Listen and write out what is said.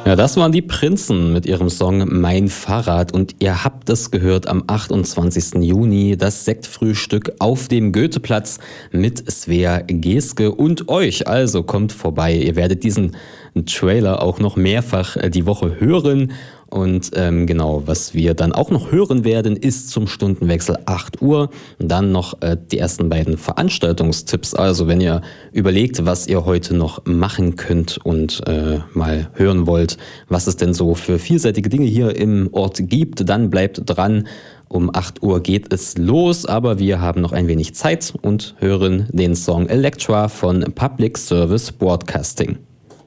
Ja, das waren die Prinzen mit ihrem Song Mein Fahrrad und ihr habt es gehört am 28. Juni, das Sektfrühstück auf dem Goetheplatz mit Svea Geske und euch. Also kommt vorbei, ihr werdet diesen Trailer auch noch mehrfach die Woche hören. Und genau, was wir dann auch noch hören werden, ist zum Stundenwechsel 8 Uhr. Dann noch die ersten beiden Veranstaltungstipps. Also wenn ihr überlegt, was ihr heute noch machen könnt und mal hören wollt, was es denn so für vielseitige Dinge hier im Ort gibt, dann bleibt dran. Um 8 Uhr geht es los, aber wir haben noch ein wenig Zeit und hören den Song Electra von Public Service Broadcasting.